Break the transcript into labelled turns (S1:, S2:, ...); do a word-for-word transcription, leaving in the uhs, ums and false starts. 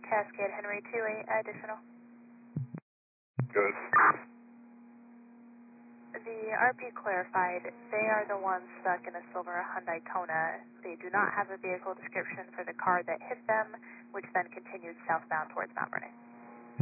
S1: Cascade Henry two eight additional.
S2: Good.
S1: The R P clarified they are the ones stuck in a silver Hyundai Kona. They do not have a vehicle description for the car that hit them, which then continued southbound towards Mount Vernon.